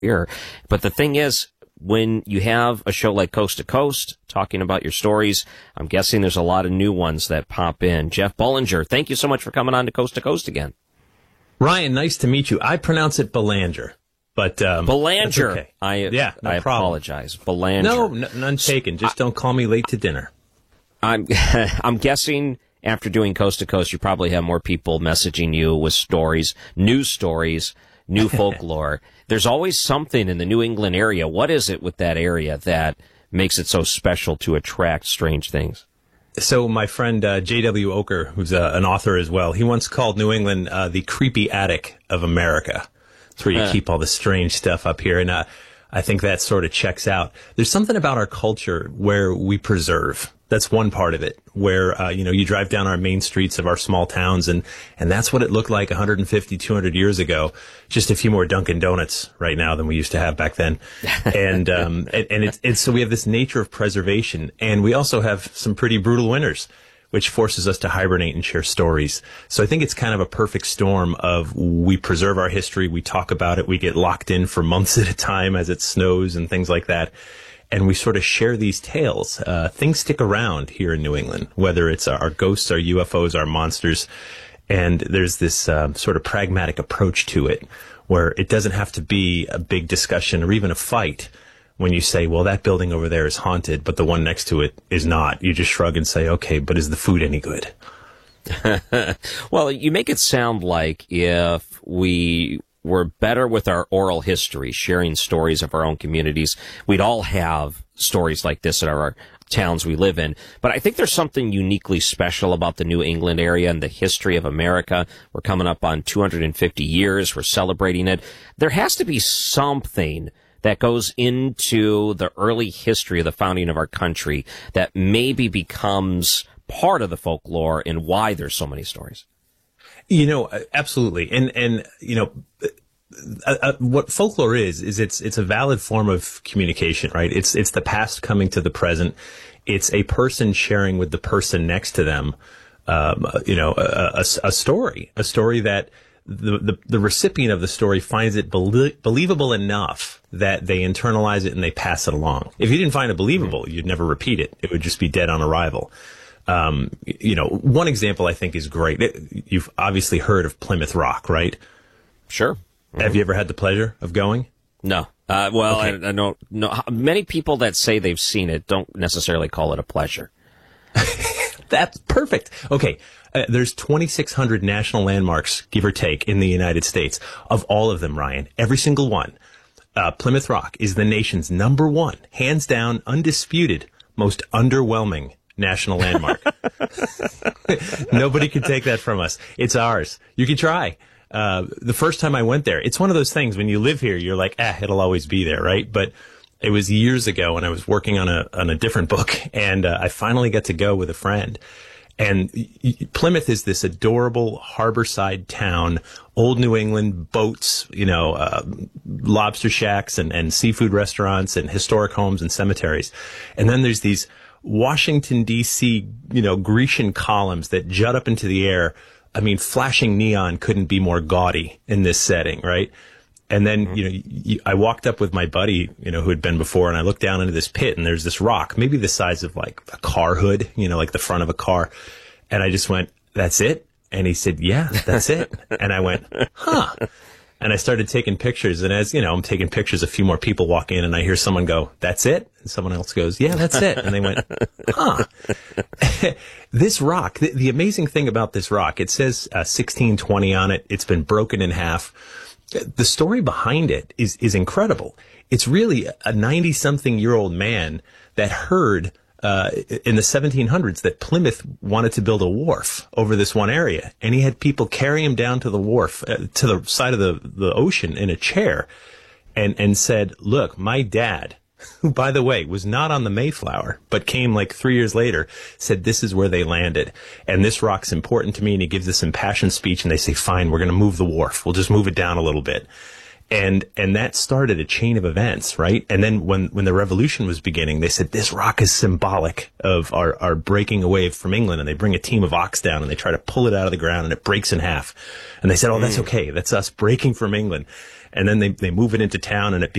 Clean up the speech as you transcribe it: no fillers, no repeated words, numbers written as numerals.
career. But the thing is, when you have a show like Coast to Coast talking about your stories, I'm guessing there's a lot of new ones that pop in. Jeff Bullinger, thank you so much for coming on to Coast again. Ryan, nice to meet you. I pronounce it Belanger. But Belanger. Okay. I apologize. Belanger. No, none taken. Just don't call me late to dinner. I'm guessing after doing Coast to Coast, you probably have more people messaging you with stories, new folklore. There's always something in the New England area. What is it with that area that makes it so special to attract strange things? So my friend J.W. Oker, who's an author as well, he once called New England the creepy attic of America. It's where you keep all the strange stuff up here. And I think that sort of checks out. There's something about our culture where we preserve. That's one part of it, where, you drive down our main streets of our small towns, and that's what it looked like 150, 200 years ago. Just a few more Dunkin' Donuts right now than we used to have back then. And so we have this nature of preservation, and we also have some pretty brutal winters, which forces us to hibernate and share stories. So I think it's kind of a perfect storm of we preserve our history, we talk about it, we get locked in for months at a time as it snows and things like that. And we sort of share these tales. Things stick around here in New England, whether it's our ghosts, our UFOs, our monsters. And there's this sort of pragmatic approach to it, where it doesn't have to be a big discussion or even a fight when you say, well, that building over there is haunted, but the one next to it is not. You just shrug and say, okay, but is the food any good? Well, you make it sound like if we were better with our oral history, sharing stories of our own communities, we'd all have stories like this in our towns we live in. But I think there's something uniquely special about the New England area and the history of America. We're coming up on 250 years. We're celebrating it. There has to be something that goes into the early history of the founding of our country that maybe becomes part of the folklore and why there's so many stories. Absolutely. And what folklore is it's a valid form of communication, right? It's the past coming to the present. It's a person sharing with the person next to them, a story that the recipient of the story finds it believable enough that they internalize it and they pass it along. If you didn't find it believable, you'd never repeat it. It would just be dead on arrival. One example I think is great. You've obviously heard of Plymouth Rock, right? Sure. Mm-hmm. Have you ever had the pleasure of going? No. Okay. I don't know. Many people that say they've seen it don't necessarily call it a pleasure. That's perfect. Okay. There's 2,600 national landmarks, give or take, in the United States. Of all of them, Ryan, every single one, Plymouth Rock is the nation's number one, hands down, undisputed, most underwhelming national landmark. Nobody can take that from us. It's ours. You can try. The first time I went there, it's one of those things when you live here, you're like, it'll always be there, right? But it was years ago when I was working on a different book, and I finally got to go with a friend. And Plymouth is this adorable harborside town, old New England boats, lobster shacks and seafood restaurants and historic homes and cemeteries. And then there's these Washington, D.C., Grecian columns that jut up into the air. I mean, flashing neon couldn't be more gaudy in this setting, right? And then, I walked up with my buddy, who had been before, and I looked down into this pit, and there's this rock, maybe the size of like a car hood, like the front of a car. And I just went, that's it? And he said, yeah, that's it. And I went, huh. And I started taking pictures. And as, I'm taking pictures, a few more people walk in, and I hear someone go, that's it? And someone else goes, yeah, that's it. And they went, huh. This rock, the amazing thing about this rock, it says 1620 on it. It's been broken in half. The story behind it is incredible. It's really a 90-something-year-old man that heard in the 1700s that Plymouth wanted to build a wharf over this one area, and he had people carry him down to the wharf, to the side of the ocean in a chair, and said, look, my dad, who, by the way, was not on the Mayflower, but came like 3 years later, said this is where they landed. And this rock's important to me. And he gives this impassioned speech, and they say, fine, we're going to move the wharf. We'll just move it down a little bit. And that started a chain of events, right? And then when the revolution was beginning, they said, this rock is symbolic of our breaking away from England. And they bring a team of ox down, and they try to pull it out of the ground, and it breaks in half. And they said, oh, that's okay. That's us breaking from England. and then they move it into town and it